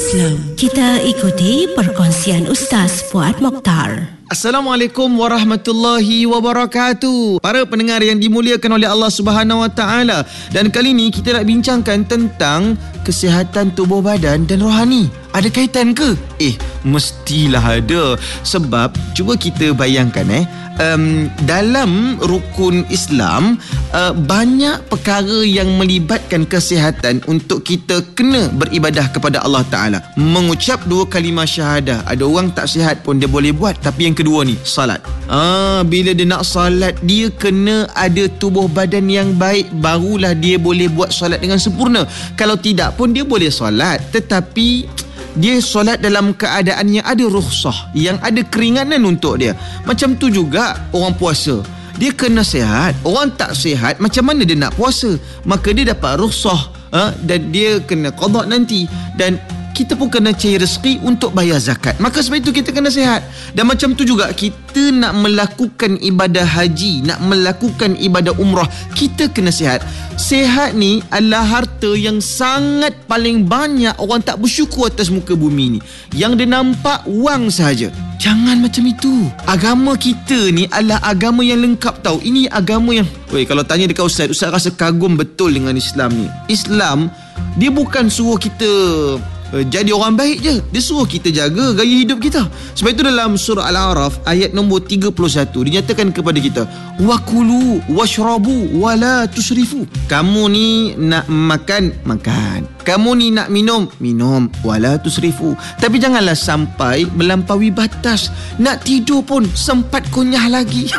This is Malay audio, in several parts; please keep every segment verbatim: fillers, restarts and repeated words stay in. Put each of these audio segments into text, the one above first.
Islam. Kita ikuti perkongsian Ustaz Fuad Mokhtar. Assalamualaikum warahmatullahi wabarakatuh. Para pendengar yang dimuliakan oleh Allah Subhanahu Wa Taala, dan kali ini kita nak bincangkan tentang kesihatan tubuh badan dan rohani. Ada kaitan ke? Eh, mestilah ada. Sebab cuba kita bayangkan eh um, dalam rukun Islam uh, banyak perkara yang melibatkan kesihatan untuk kita kena beribadah kepada Allah Taala. Mengucap dua kalimah syahadah. Ada orang tak sihat pun dia boleh buat. Tapi yang kedua ni, salat. Ah, bila dia nak salat, dia kena ada tubuh badan yang baik, barulah dia boleh buat salat dengan sempurna. Kalau tidak pun dia boleh salat, tetapi dia solat dalam keadaan yang ada rukhsah, yang ada keringanan untuk dia. Macam tu juga orang puasa, dia kena sihat. Orang tak sihat, macam mana dia nak puasa? Maka dia dapat rukhsah, ha? Dan dia kena qada nanti. Dan kita pun kena cari rezeki untuk bayar zakat. Maka sebab itu kita kena sihat. Dan macam tu juga kita nak melakukan ibadah haji, nak melakukan ibadah umrah, kita kena sihat. Sihat ni adalah harta yang sangat paling banyak orang tak bersyukur atas muka bumi ni. Yang dia nampak wang sahaja. Jangan macam itu. Agama kita ni adalah agama yang lengkap tau. Ini agama yang, weh, kalau tanya dekat Ustaz, Ustaz rasa kagum betul dengan Islam ni. Islam, dia bukan suruh kita Uh, jadi orang baik je. Dia suruh kita jaga gaya hidup kita. Sebab itu dalam surah Al-A'raf ayat nombor tiga puluh satu dinyatakan kepada kita, wakulu washrabu wala tusrifu. Kamu ni nak makan, makan. Kamu ni nak minum, minum. Wala tusrifu. Tapi janganlah sampai melampaui batas. Nak tidur pun sempat konyah lagi.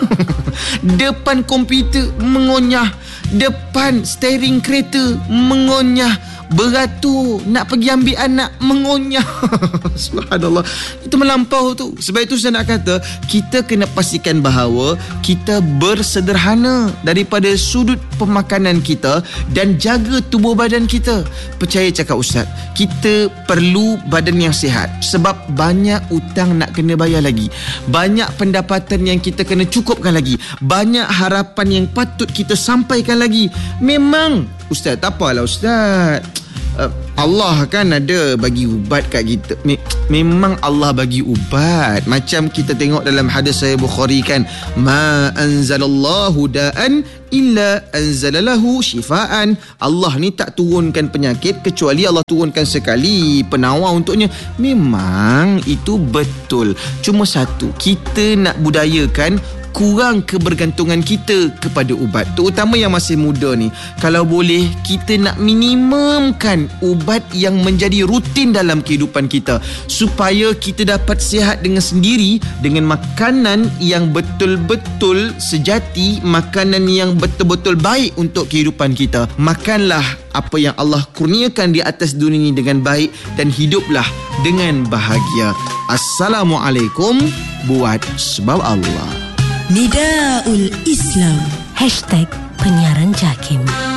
Depan komputer mengonyah, depan steering kereta mengonyah, beratur nak pergi ambil anak mengonyah. Subhanallah, itu melampau tu. Sebab itu saya nak kata, kita kena pastikan bahawa kita bersederhana daripada sudut pemakanan kita dan jaga tubuh badan kita. Percaya cakap Ustaz, kita perlu badan yang sihat. Sebab banyak utang nak kena bayar lagi, banyak pendapatan yang kita kena cukupkan lagi, banyak harapan yang patut kita sampaikan lagi. Memang Ustaz, tak apalah Ustaz, Uh, Allah kan ada bagi ubat kat kita. Me- memang Allah bagi ubat. Macam kita tengok dalam hadis Sahih Bukhari kan, ma anzalallahu da'an illa anzalalahu shifaan. Allah ni tak turunkan penyakit kecuali Allah turunkan sekali penawar untuknya. Memang itu betul. Cuma satu, kita nak budayakan kurang kebergantungan kita kepada ubat. Terutama yang masih muda ni, kalau boleh kita nak minimumkan ubat yang menjadi rutin dalam kehidupan kita, supaya kita dapat sihat dengan sendiri dengan makanan yang betul-betul sejati, makanan yang betul-betul baik untuk kehidupan kita. Makanlah apa yang Allah kurniakan di atas dunia ini dengan baik dan hiduplah dengan bahagia. Assalamualaikum buat sebab Allah. Nidaul Islam. Hashtag penyiaran JAKIM.